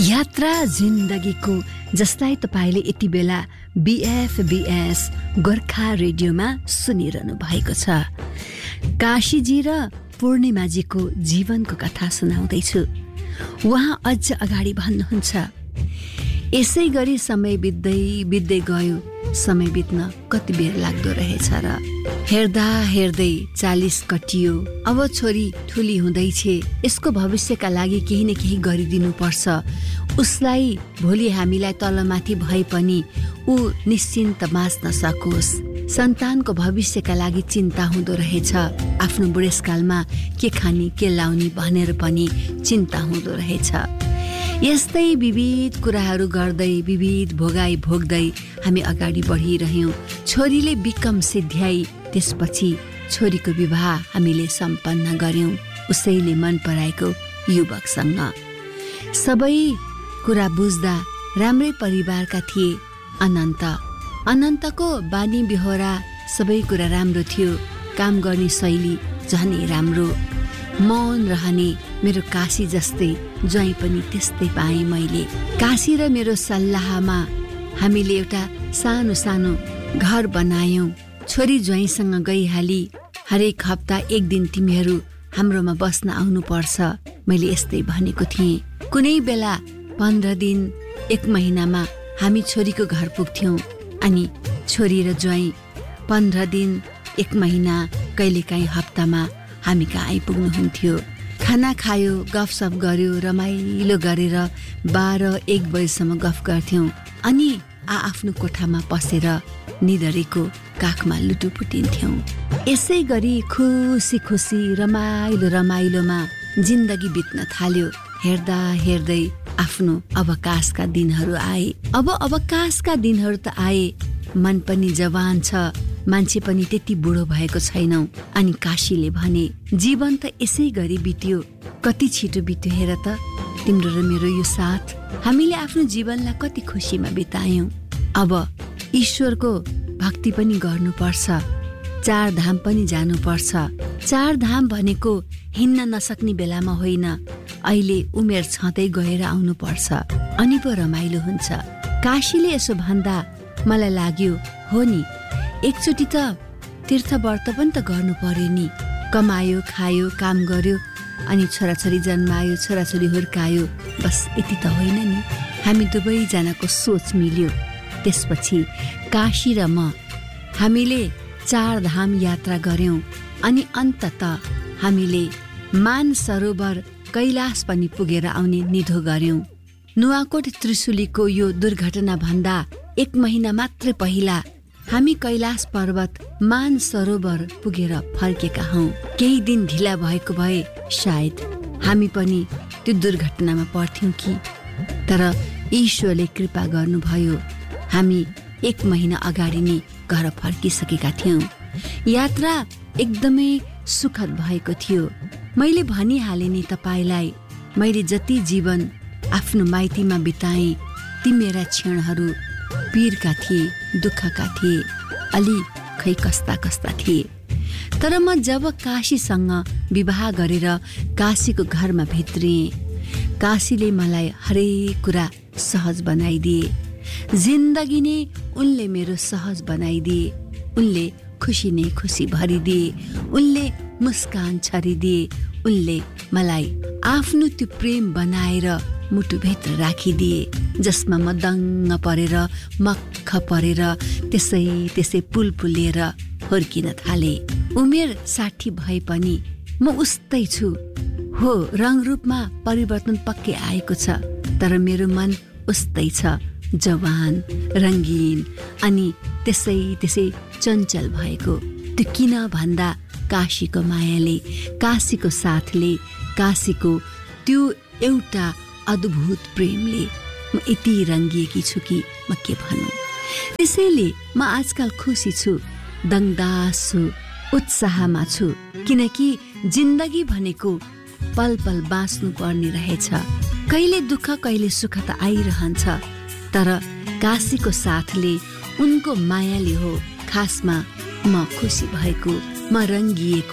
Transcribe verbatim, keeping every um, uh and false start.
यात्रा जिन्दगीको जसलाई तपाईले यति बेला बीएफबीएस गोर्खा रेडियोमा सुनिरहनु भएको छ। काशीजी र पूर्णिमाजीको जीवनको कथा सुनाउँदैछु। उहाँ अझ अगाडि भन्नुहुन्छ, यसै गरी समय बित्दै बित्दै गयो, समय बित्न कति बेर लाग्दो रहेछ र। हेर्दा हेर्दै चालीस कटियो, अब छोरी ठुली हुँदैछ, यसको भविष्यका लागि केही न केही गरिदिनु पर्छ। उसलाई भोलि हामीलाई तलमाथि भए पनि ऊ निश्चिन्त बाँच्न सकोस्। सन्तानको भविष्यका लागि चिन्ता हुँदो रहेछ। आफ्नो बुढेसकालमा के खानी के लाउने भनेर पनि चिन्ता हुँदो रहेछ। यस्तै विविध कुराहरू गर्दै विविध भोगाई भोग्दै हामी अगाडि बढिरह्यौँ। छोरीले बिकम सिद्ध्याई, त्यसपछि छोरीको विवाह हामीले सम्पन्न गर्यौँ उसैले मन पराएको युवकसँग। सबै कुरा बुझ्दा राम्रै परिवारका थिए अनन्त। अनन्तको बानी बेहोरा सबै कुरा राम्रो थियो। काम गर्ने शैली झनै राम्रो। मौन रहने मेरो काशी जस्तै ज्वाइँ पनि त्यस्तै पाएँ मैले। काशी र मेरो सल्लाहमा हामीले एउटा सानो सानो घर बनायौँ। छोरी ज्वाइँसँग गइहाली, हरेक हप्ता एक दिन तिमीहरू हाम्रोमा बस्न आउनुपर्छ मैले यस्तै भनेको थिएँ। कुनै बेला पन्ध्र दिन एक महिनामा हामी छोरीको घर पुग्थ्यौँ अनि छोरी र ज्वाइँ पन्ध्र दिन एक महिना कहिलेकाहीँ हप्तामा हामी कहाँ आइपुग्नुहुन्थ्यो। खाना खायो, गफसफ गर्यो, रमाइलो गरेर बाह्र एक बजेसम्म गफ गर्थ्यौँ अनि आआफ्नो कोठामा पसेर निधरेको काखमा लुटुपुटिन्थ्यौँ। यसै गरी खुसी खुसी रमाइलो रमाइलोमा जिन्दगी बित्न थाल्यो। हेर्दा हेर्दै आफ्नो अवकाशका दिनहरू आए। अब अवकाशका दिनहरू त आए, मन पनि जवान छ, मान्छे पनि त्यति बुढो भएको छैनौ। अनि काशीले भने, जीवन त यसै गरी बित्यो, कति छिटो बित्यो हेर त तिम्रो र मेरो यो साथ। हामीले आफ्नो जीवनलाई कति खुसीमा बितायौँ। अब ईश्वरको भक्ति पनि गर्नुपर्छ, चार धाम पनि जानुपर्छ। चार धाम भनेको हिँड्न नसक्ने बेलामा होइन, अहिले उमेर छँदै गएर आउनुपर्छ अनि पो रमाइलो हुन्छ। काशीले यसो भन्दा मलाई लाग्यो, हो नि, एकचोटि त तीर्थ व्रत पनि त गर्नु पर्यो नि। कमायो, खायो, काम गर्यो अनि छोराछोरी जन्मायो, छोराछोरी हुर्कायो, बस यति त होइन नि। हामी दुवैजनाको सोच मिल्यो। त्यसपछि काशी र म हामीले चार धाम यात्रा गर्यौं अनि अन्तत हामीले मानसरोवर कैलाश पनि पुगेर आउने निधो गर्यौं। नुवाकोट त्रिशुलीको यो दुर्घटना भन्दा एक महिना मात्र पहिला हामी कैलाश पर्वत मानसरोवर पुगेर फर्केका हौं। केही दिन ढिला भएको भए सायद हामी पनि त्यो दुर्घटनामा पर्थ्यौं कि, तर ईश्वरले कृपा गर्नुभयो। हामी एक महिना अगाडि नै घर फर्किसकेका थियौं। यात्रा एकदमै सुखद भएको थियो। मैले भनिहालेँ नि तपाईलाई, मैले जति जीवन आफ्नो माइतीमा बिताएँ ती मेरा क्षणहरू पीरका थिए, दुःखका थिए, अलि खै कस्ता कस्ता थिए। तर म जब काशीसँग विवाह गरेर काशीको घरमा भित्रिएँ, काशीले मलाई हरेक कुरा सहज बनाइदिए। जिन्दगी नै उनले मेरो सहज बनाइदिए। उनले खुसी नै खुसी भरिदिए। उनले मुस्कान छरिदिए। उनले मलाई आफ्नो त्यो प्रेम बनाएर मुटुभित्र राखिदिए, जसमा म दङ्ग परेर मक्ख परेर त्यसै त्यसै पुलपुलेर हुर्किन थाले। उमेर साठी भए पनि म उस्तै छु। हो, रङरूपमा परिवर्तन पक्कै आएको छ, तर मेरो मन उस्तै छ, जवान, रङ्गीन अनि त्यसै त्यसै चञ्चल भएको। त्यो किन भन्दा काशीको मायाले, काशीको साथले, काशीको त्यो एउटा अद्भुत प्रेमले म यति रङ्गिएकी छु कि म के भनौँ। त्यसैले म आजकल खुसी छु, दङदास छु, उत्साहमा छु, किनकि जिन्दगी भनेको पल पल बाँच्नु पर्ने रहेछ। कहिले दुःख कहिले सुख त आइरहन्छ, तर काशीको साथले, उनको मायाले हो खासमा म खुसी भएको, म रङ्गिएको।